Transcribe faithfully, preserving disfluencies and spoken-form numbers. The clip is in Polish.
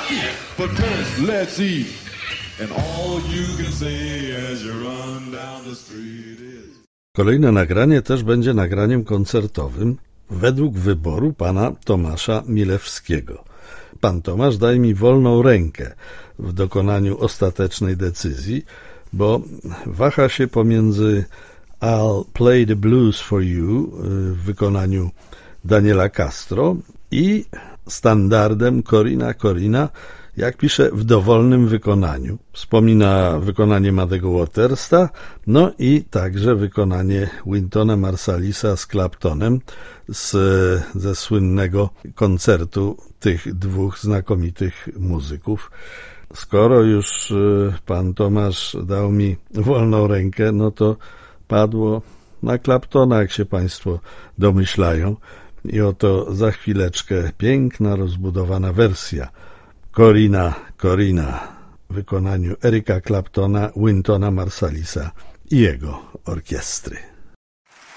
But first, let's eat. And all you can say as you run down the street is... Kolejne nagranie też będzie nagraniem koncertowym według wyboru pana Tomasza Milewskiego. Pan Tomasz daje mi wolną rękę w dokonaniu ostatecznej decyzji, bo waha się pomiędzy I'll Play the Blues for You w wykonaniu Daniela Castro i standardem Corina Corina, jak pisze, w dowolnym wykonaniu. Wspomina wykonanie Muddego Watersa, no i także wykonanie Wyntona Marsallisa z Claptonem z, ze słynnego koncertu tych dwóch znakomitych muzyków. Skoro już pan Tomasz dał mi wolną rękę, no to padło na Claptona, jak się państwo domyślają. I oto za chwileczkę piękna, rozbudowana wersja Corina Corina w wykonaniu Erica Claptona, Wyntona Marsallisa i jego orkiestry.